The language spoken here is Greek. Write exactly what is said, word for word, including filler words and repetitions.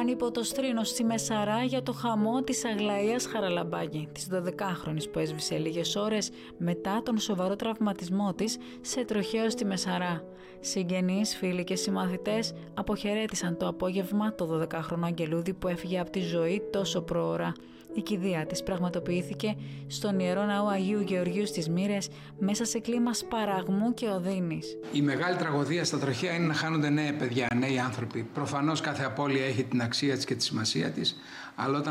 Ανυποτοστρίνω στη Μεσαρά για το χαμό της Αγλαΐας Χαραλαμπάκη, της δωδεκάχρονης που έσβησε λίγες ώρες μετά τον σοβαρό τραυματισμό της σε τροχαίο στη Μεσαρά. Συγγενείς, φίλοι και συμμαθητές αποχαιρέτησαν το απόγευμα το δωδεκάχρονο αγγελούδι που έφυγε από τη ζωή τόσο προώρα. Η κηδεία της πραγματοποιήθηκε στον Ιερό Ναό Αγίου Γεωργίου στις Μοίρες μέσα σε κλίμα σπαραγμού και οδύνης. Η μεγάλη τραγωδία στα τροχαία είναι να χάνονται νέα παιδιά, νέοι άνθρωποι. Προφανώς κάθε απώλεια έχει την αξία της και τη σημασία της, αλλά όταν